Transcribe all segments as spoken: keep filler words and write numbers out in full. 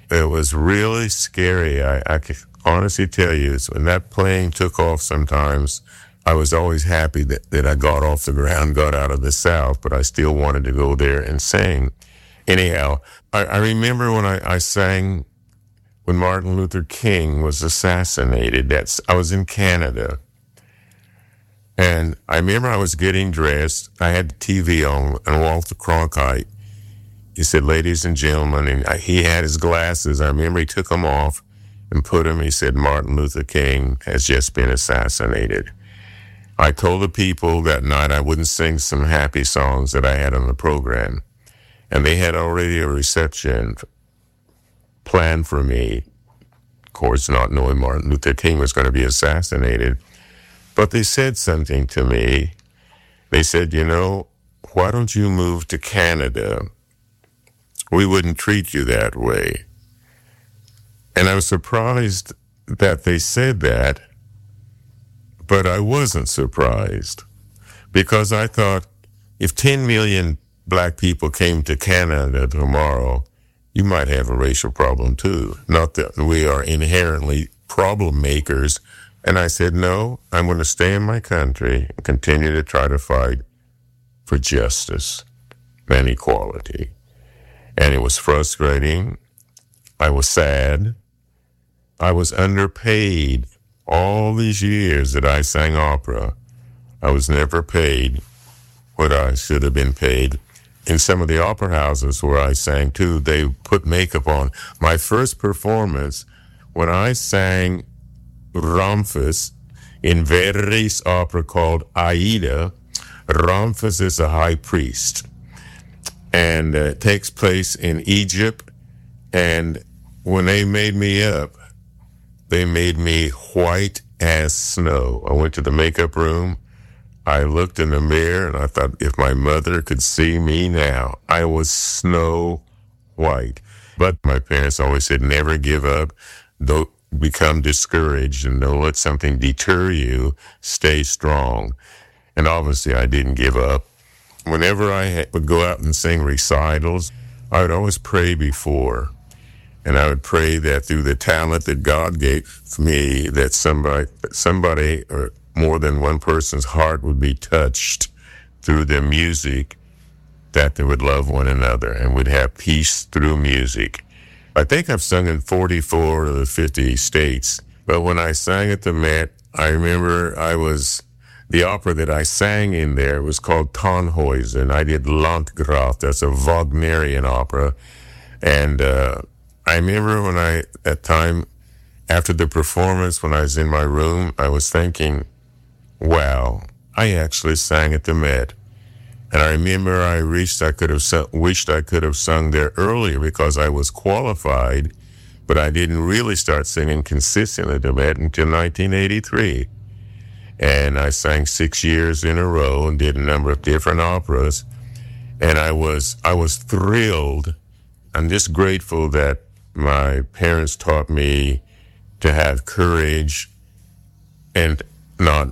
it was really scary. I, I can honestly tell you, it's when that plane took off sometimes, I was always happy that, that I got off the ground, got out of the South, but I still wanted to go there and sing. Anyhow, I, I remember when I, I sang when Martin Luther King was assassinated. That's I was in Canada. And I remember I was getting dressed. I had the T V on, and Walter Cronkite, he said, "Ladies and gentlemen," and I, he had his glasses. I remember he took them off and put them. He said, "Martin Luther King has just been assassinated." I told the people that night I wouldn't sing some happy songs that I had on the program. And they had already a reception planned for me. Of course, not knowing Martin Luther King was going to be assassinated. But they said something to me. They said, "You know, why don't you move to Canada? We wouldn't treat you that way." And I was surprised that they said that, but I wasn't surprised because I thought if ten million black people came to Canada tomorrow, you might have a racial problem too. Not that we are inherently problem makers. And I said, no, I'm going to stay in my country and continue to try to fight for justice and equality. And it was frustrating. I was sad. I was underpaid. All these years that I sang opera, I was never paid what I should have been paid. In some of the opera houses where I sang too, they put makeup on. My first performance, when I sang Ramphis in Verdi's opera called Aida, Ramphis is a high priest. And uh, it takes place in Egypt. And when they made me up, they made me white as snow. I went to the makeup room. I looked in the mirror and I thought, if my mother could see me now, I was snow white. But my parents always said, never give up. Don't become discouraged and don't let something deter you. Stay strong. And obviously I didn't give up. Whenever I would go out and sing recitals, I would always pray before. And I would pray that through the talent that God gave me, that somebody, somebody or more than one person's heart would be touched through their music, that they would love one another and would have peace through music. I think I've sung in forty-four of the fifty states, but when I sang at the Met, I remember I was, the opera that I sang in there was called Tannhäuser. I did Landgraf, that's a Wagnerian opera. And uh, I remember when I, at time, after the performance, when I was in my room, I was thinking, wow, I actually sang at the Met. And I remember I reached, I could have su- wished I could have sung there earlier because I was qualified, but I didn't really start singing consistently at the Met until nineteen eighty-three. And I sang six years in a row and did a number of different operas. And I was, I was thrilled. I'm just grateful that my parents taught me to have courage and not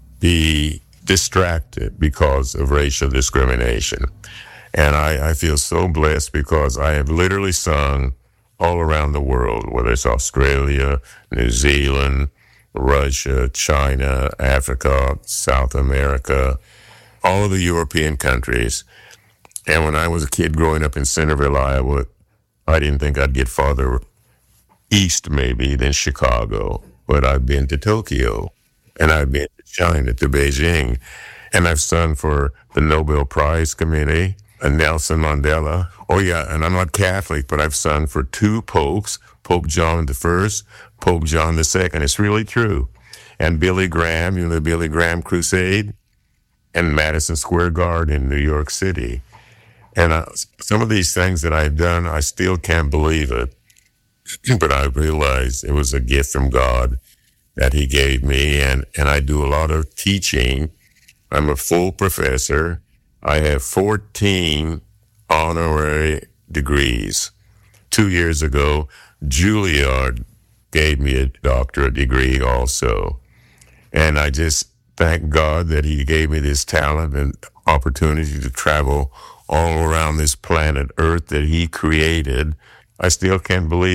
be distracted because of racial discrimination. And I, I feel so blessed because I have literally sung all around the world, whether it's Australia, New Zealand, Russia, China, Africa, South America, all of the European countries. And when I was a kid growing up in Centerville, Iowa, I didn't think I'd get farther east maybe than Chicago, but I've been to Tokyo and I've been to China, to Beijing, and I've sung for the Nobel Prize Committee and Nelson Mandela. Oh yeah, and I'm not Catholic, but I've sung for two popes, Pope John the First, Pope John the Second. It's really true. And Billy Graham, you know the Billy Graham Crusade, and Madison Square Garden in New York City. And uh, some of these things that I've done, I still can't believe it. But I realized it was a gift from God that he gave me. And, and I do a lot of teaching. I'm a full professor. I have fourteen honorary degrees. Two years ago, Juilliard gave me a doctorate degree also. And I just thank God that he gave me this talent and opportunity to travel all around this planet Earth that he created. I still can't believe